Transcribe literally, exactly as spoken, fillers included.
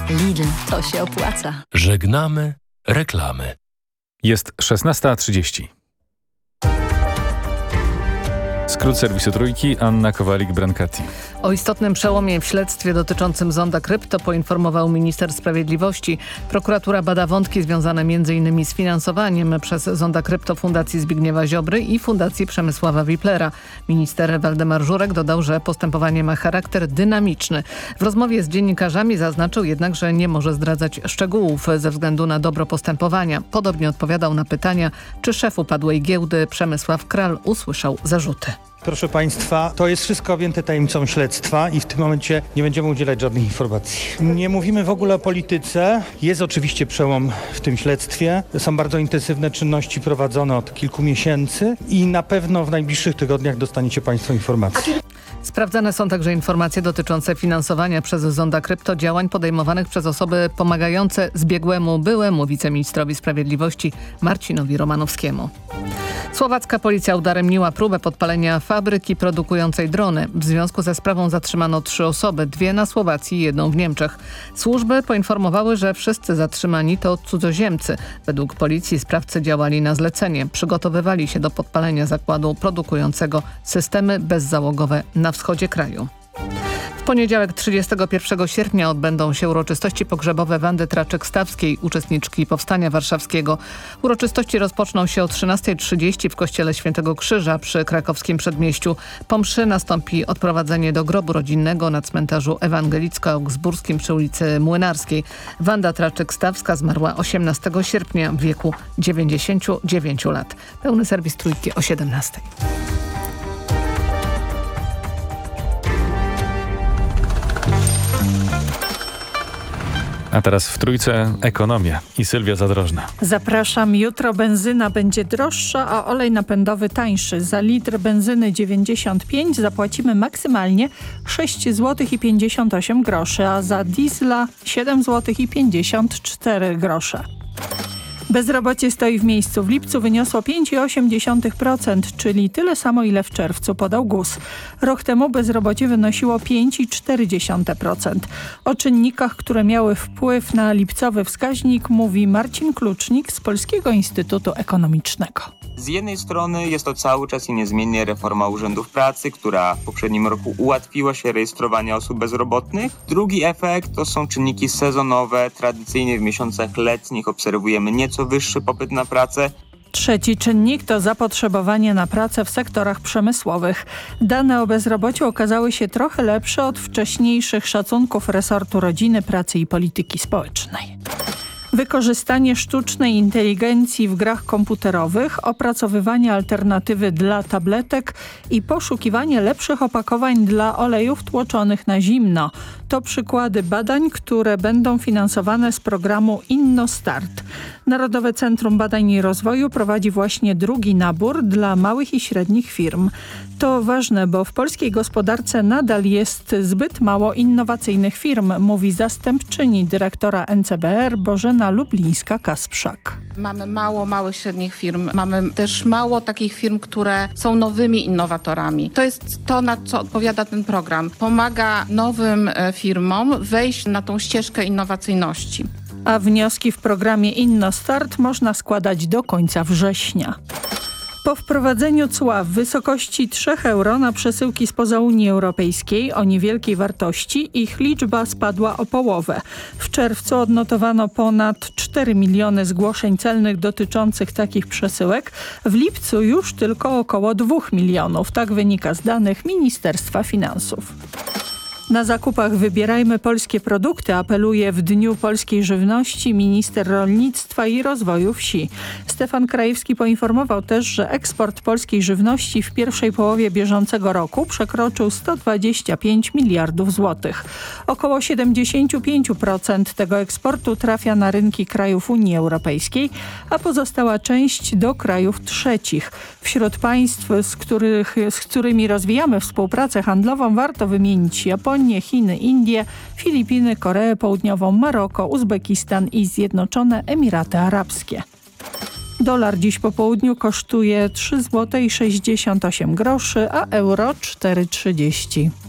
Lidl, to się opłaca. Żegnamy reklamy. Jest szesnasta trzydzieści. Skrót serwisu Trójki, Anna Kowalik-Brancati. O istotnym przełomie w śledztwie dotyczącym zonda Krypto poinformował minister sprawiedliwości. Prokuratura bada wątki związane między innymi z finansowaniem przez zonda Krypto Fundacji Zbigniewa Ziobry i Fundacji Przemysława Wiplera. Minister Waldemar Żurek dodał, że postępowanie ma charakter dynamiczny. W rozmowie z dziennikarzami zaznaczył jednak, że nie może zdradzać szczegółów ze względu na dobro postępowania. Podobnie odpowiadał na pytania, czy szef upadłej giełdy Przemysław Kral usłyszał zarzuty. Proszę Państwa, to jest wszystko objęte tajemnicą śledztwa i w tym momencie nie będziemy udzielać żadnych informacji. Nie mówimy w ogóle o polityce. Jest oczywiście przełom w tym śledztwie. Są bardzo intensywne czynności prowadzone od kilku miesięcy i na pewno w najbliższych tygodniach dostaniecie Państwo informacje. Sprawdzane są także informacje dotyczące finansowania przez zonda Krypto działań podejmowanych przez osoby pomagające zbiegłemu byłemu wiceministrowi sprawiedliwości Marcinowi Romanowskiemu. Słowacka policja udaremniła próbę podpalenia fabryki produkującej drony. W związku ze sprawą zatrzymano trzy osoby, dwie na Słowacji i jedną w Niemczech. Służby poinformowały, że wszyscy zatrzymani to cudzoziemcy. Według policji sprawcy działali na zlecenie. Przygotowywali się do podpalenia zakładu produkującego systemy bezzałogowe na wschodzie kraju. W poniedziałek trzydziestego pierwszego sierpnia odbędą się uroczystości pogrzebowe Wandy Traczyk-Stawskiej, uczestniczki Powstania Warszawskiego. Uroczystości rozpoczną się o trzynastej trzydzieści w kościele Świętego Krzyża przy krakowskim Przedmieściu. Po mszy nastąpi odprowadzenie do grobu rodzinnego na cmentarzu ewangelicko-augsburskim przy ulicy Młynarskiej. Wanda Traczyk-Stawska zmarła osiemnastego sierpnia w wieku dziewięćdziesięciu dziewięciu lat. Pełny serwis Trójki o siedemnastej. A teraz w Trójce ekonomia i Sylwia Zadrożna. Zapraszam. Jutro benzyna będzie droższa, a olej napędowy tańszy. Za litr benzyny dziewięćdziesiąt pięć zapłacimy maksymalnie sześć złotych pięćdziesiąt osiem groszy, a za diesla siedem złotych pięćdziesiąt cztery grosze. Bezrobocie stoi w miejscu. W lipcu wyniosło pięć przecinek osiem procent, czyli tyle samo ile w czerwcu, podał GUS. Rok temu bezrobocie wynosiło pięć przecinek cztery procent. O czynnikach, które miały wpływ na lipcowy wskaźnik, mówi Marcin Klucznik z Polskiego Instytutu Ekonomicznego. Z jednej strony jest to cały czas i niezmiennie reforma urzędów pracy, która w poprzednim roku ułatwiła się rejestrowanie osób bezrobotnych. Drugi efekt to są czynniki sezonowe. Tradycyjnie w miesiącach letnich obserwujemy nieco wyższy popyt na pracę. Trzeci czynnik to zapotrzebowanie na pracę w sektorach przemysłowych. Dane o bezrobociu okazały się trochę lepsze od wcześniejszych szacunków resortu rodziny, pracy i polityki społecznej. Wykorzystanie sztucznej inteligencji w grach komputerowych, opracowywanie alternatywy dla tabletek i poszukiwanie lepszych opakowań dla olejów tłoczonych na zimno. To przykłady badań, które będą finansowane z programu InnoStart. Narodowe Centrum Badań i Rozwoju prowadzi właśnie drugi nabór dla małych i średnich firm. To ważne, bo w polskiej gospodarce nadal jest zbyt mało innowacyjnych firm, mówi zastępczyni dyrektora N C B R Bożena Lublińska-Kasprzak. Mamy mało małych, średnich firm. Mamy też mało takich firm, które są nowymi innowatorami. To jest to, na co odpowiada ten program. Pomaga nowym firmom wejść na tą ścieżkę innowacyjności. A wnioski w programie InnoStart można składać do końca września. Po wprowadzeniu cła w wysokości trzy euro na przesyłki spoza Unii Europejskiej o niewielkiej wartości ich liczba spadła o połowę. W czerwcu odnotowano ponad cztery miliony zgłoszeń celnych dotyczących takich przesyłek. W lipcu już tylko około dwóch milionów. Tak wynika z danych Ministerstwa Finansów. Na zakupach wybierajmy polskie produkty, apeluje w Dniu Polskiej Żywności minister rolnictwa i rozwoju wsi. Stefan Krajewski poinformował też, że eksport polskiej żywności w pierwszej połowie bieżącego roku przekroczył sto dwadzieścia pięć miliardów złotych. Około siedemdziesiąt pięć procent tego eksportu trafia na rynki krajów Unii Europejskiej, a pozostała część do krajów trzecich. Wśród państw, z, których, z którymi rozwijamy współpracę handlową, warto wymienić Japonię, Chiny, Indie, Filipiny, Koreę Południową, Maroko, Uzbekistan i Zjednoczone Emiraty Arabskie. Dolar dziś po południu kosztuje trzy złote sześćdziesiąt osiem groszy, a euro cztery trzydzieści.